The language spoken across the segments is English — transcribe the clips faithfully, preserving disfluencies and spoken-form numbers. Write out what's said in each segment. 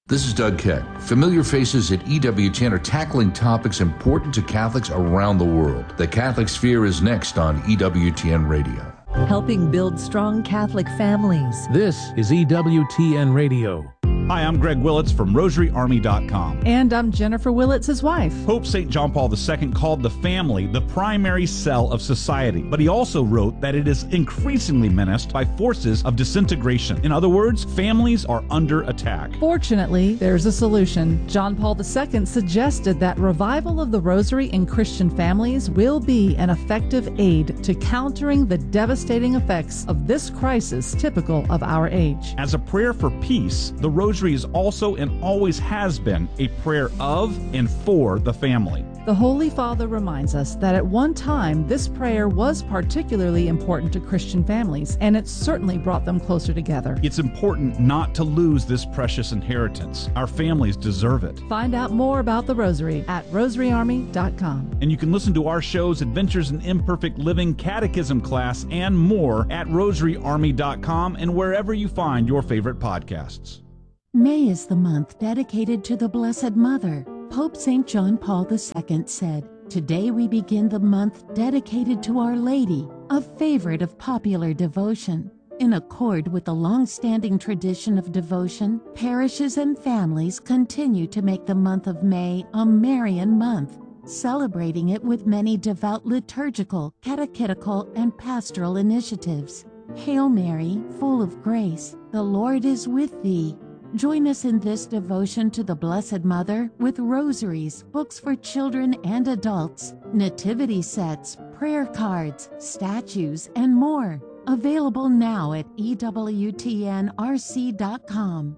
This is Doug Keck. Familiar faces at E W T N are tackling topics important to Catholics around the world. The Catholic Sphere is next on E W T N Radio. Helping build strong Catholic families. This is E W T N Radio. Hi, I'm Greg Willits from Rosary Army dot com. And I'm Jennifer Willits, his wife. Pope Saint John Paul the Second called the family the primary cell of society, but he also wrote that it is increasingly menaced by forces of disintegration. In other words, families are under attack. Fortunately, there's a solution. John Paul the Second suggested that revival of the Rosary in Christian families will be an effective aid to countering the devastating effects of this crisis typical of our age. As a prayer for peace, the Rosary is also and always has been a prayer of and for the family. The Holy Father reminds us that at one time this prayer was particularly important to Christian families, and it certainly brought them closer together. It's important not to lose this precious inheritance. Our families deserve it. Find out more about the Rosary at Rosary Army dot com. And you can listen to our shows, Adventures in Imperfect Living, Catechism Class, and more at Rosary Army dot com and wherever you find your favorite podcasts. May is the month dedicated to the Blessed Mother. Pope Saint John Paul the Second said, "Today we begin the month dedicated to Our Lady, a favorite of popular devotion." In accord with the long-standing tradition of devotion, parishes and families continue to make the month of May a Marian month, celebrating it with many devout liturgical, catechetical, and pastoral initiatives. Hail Mary, full of grace, the Lord is with thee. Join us in this devotion to the Blessed Mother with rosaries, books for children and adults, nativity sets, prayer cards, statues, and more. Available now at E W T N R C dot com.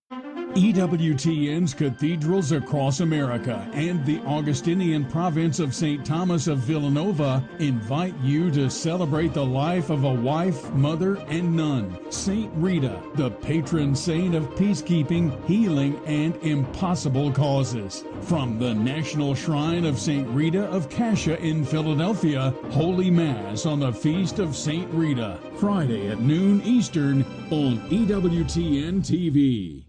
E W T N's cathedrals across America and the Augustinian province of Saint Thomas of Villanova invite you to celebrate the life of a wife, mother, and nun, Saint Rita, the patron saint of peacekeeping, healing, and impossible causes. From the National Shrine of Saint Rita of Cascia in Philadelphia, Holy Mass on the Feast of Saint Rita, Friday at noon Eastern on E W T N T V.